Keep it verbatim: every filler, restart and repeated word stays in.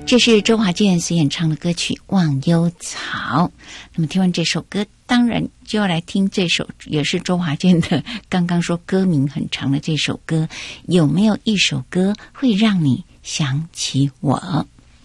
这是周华健所演唱的歌曲《忘忧草》。那么听完这首歌，当然就要来听这首也是周华健的，刚刚说歌名很长的这首歌。有没有一首歌会让你想起我？